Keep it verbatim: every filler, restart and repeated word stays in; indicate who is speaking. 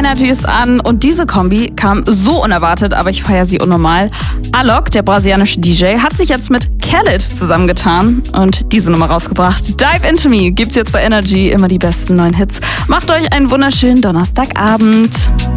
Speaker 1: Energy ist an und diese Kombi kam so unerwartet, aber ich feiere sie unnormal. Alok, der brasilianische D J, hat sich jetzt mit Khaled zusammengetan und diese Nummer rausgebracht. Dive Into Me gibt's jetzt bei Energy, immer die besten neuen Hits. Macht euch einen wunderschönen Donnerstagabend.